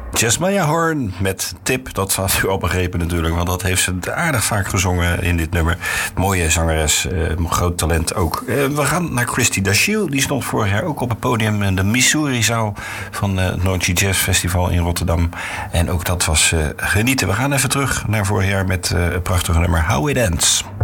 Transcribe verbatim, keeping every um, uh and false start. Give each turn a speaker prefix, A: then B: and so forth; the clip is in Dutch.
A: Jasmine Horn met Tip, dat had u al begrepen natuurlijk, want dat heeft ze aardig vaak gezongen in dit nummer. Mooie zangeres, uh, groot talent ook. Uh, we gaan naar Christy Dashiell, die stond vorig jaar ook op het podium in de Missouri-zaal van uh, het Noordje Jazz Festival in Rotterdam. En ook dat was uh, genieten. We gaan even terug naar vorig jaar met uh, het prachtige nummer How It Ends.